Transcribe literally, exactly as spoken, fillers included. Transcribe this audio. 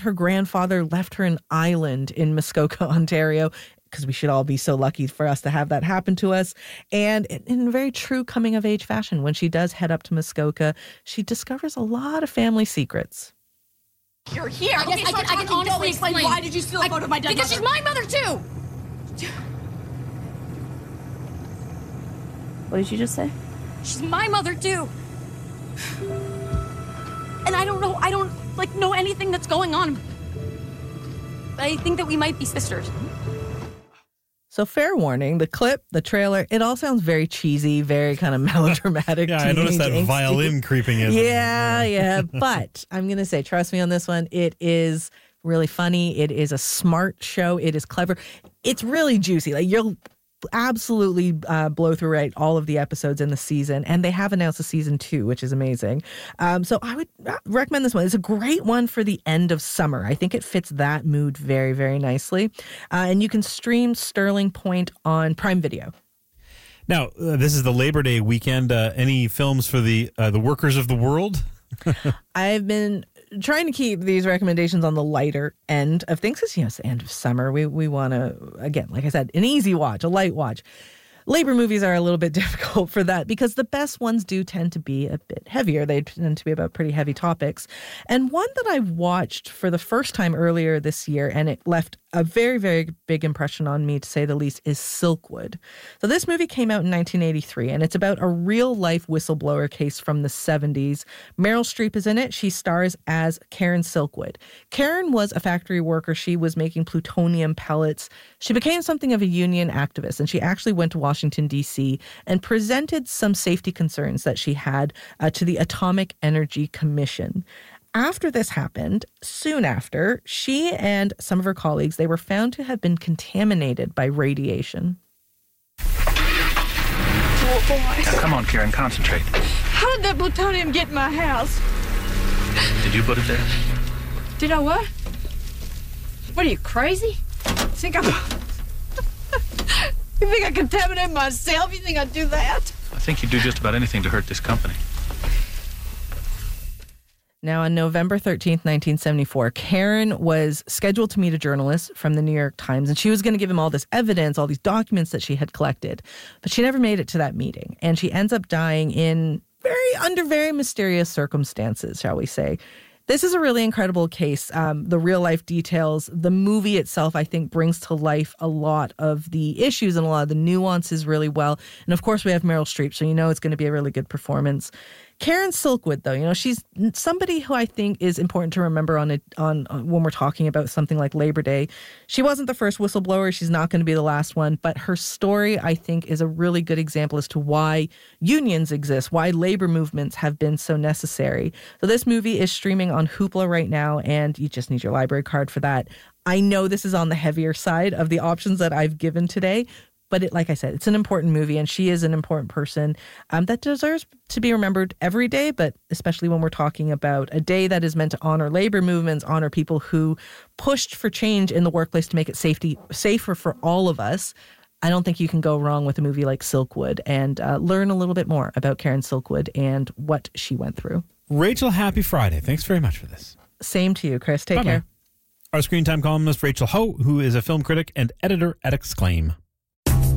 her grandfather left her an island in Muskoka, Ontario, because we should all be so lucky for us to have that happen to us. And in very true coming-of-age fashion, when she does head up to Muskoka, she discovers a lot of family secrets. You're here. I guess Okay, I can, I can honestly explain. explain. Why did you steal a I, photo of my dead Because mother? she's my mother, too. What did you just say? She's my mother, too. And I don't know, I don't, like, know anything that's going on. I think that we might be sisters. So fair warning, the clip, the trailer, it all sounds very cheesy, very kind of melodramatic. Yeah, I noticed that angsty. violin creeping in. Yeah, yeah. But I'm going to say, trust me on this one. It is really funny. It is a smart show. It is clever. It's really juicy. Like, you'll absolutely uh, blow through right all of the episodes in the season, and they have announced a season two, which is amazing. Um, so I would recommend this one. It's a great one for the end of summer. I think it fits that mood very, very nicely. Uh, and you can stream Sterling Point on Prime Video. Now, uh, this is the Labor Day weekend. Uh, any films for the uh, the workers of the world? I've been trying to keep these recommendations on the lighter end of things because, you know, it's the end of summer. We we want to, again, like I said, an easy watch, a light watch. Labor movies are a little bit difficult for that because the best ones do tend to be a bit heavier. They tend to be about pretty heavy topics. And one that I watched for the first time earlier this year, and it left a very, very big impression on me, to say the least, is Silkwood. So this movie came out in nineteen eighty-three, and it's about a real-life whistleblower case from the seventies. Meryl Streep is in it. She stars as Karen Silkwood. Karen was a factory worker. She was making plutonium pellets. She became something of a union activist, and she actually went to Washington, D C, and presented some safety concerns that she had uh, to the Atomic Energy Commission. After this happened, soon after, she and some of her colleagues, they were found to have been contaminated by radiation. Oh, boy. Now, come on, Karen, concentrate. How did that plutonium get in my house? Did you put it there? Did I what? What are you, crazy? Think I'm... You think I contaminate myself? You think I'd do that? I think you'd do just about anything to hurt this company. Now, on November thirteenth, nineteen seventy-four, Karen was scheduled to meet a journalist from the New York Times, and she was going to give him all this evidence, all these documents that she had collected. But she never made it to that meeting, and she ends up dying in very, under very mysterious circumstances, shall we say. This is a really incredible case. Um, the real life details, the movie itself, I think, brings to life a lot of the issues and a lot of the nuances really well. And of course, we have Meryl Streep, so you know it's going to be a really good performance. Karen Silkwood, though, you know, she's somebody who I think is important to remember on, a, on on when we're talking about something like Labor Day. She wasn't the first whistleblower. She's not going to be the last one. But her story, I think, is a really good example as to why unions exist, why labor movements have been so necessary. So this movie is streaming on Hoopla right now, and you just need your library card for that. I know this is on the heavier side of the options that I've given today, but it, like I said, it's an important movie, and she is an important person um, that deserves to be remembered every day, but especially when we're talking about a day that is meant to honor labor movements, honor people who pushed for change in the workplace to make it safety safer for all of us. I don't think you can go wrong with a movie like Silkwood, and uh, learn a little bit more about Karen Silkwood and what she went through. Rachel, happy Friday. Thanks very much for this. Same to you, Chris. Take Bye-bye. care. Our Screen Time columnist, Rachel Ho, who is a film critic and editor at Exclaim.